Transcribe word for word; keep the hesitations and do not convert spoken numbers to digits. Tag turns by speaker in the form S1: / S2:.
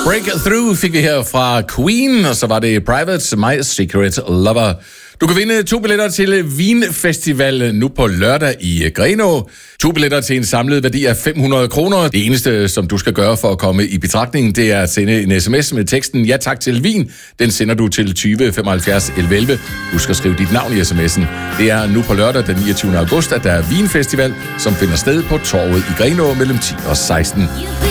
S1: Breakthrough fik vi her fra Queen, og så var det Private, My Secret Lover. Du kan vinde to billetter til Vinfestival nu på lørdag i Grenaa. To billetter til en samlet værdi af fem hundrede kroner. Det eneste, som du skal gøre for at komme i betragtning, det er at sende en sms med teksten ja tak til vin. Den sender du til tyve femoghalvfjerds elleve elleve. Husk at skrive dit navn i sms'en. Det er nu på lørdag den niogtyvende august, at der er Vinfestival, som finder sted på Torvet i Grenaa mellem ti og seksten.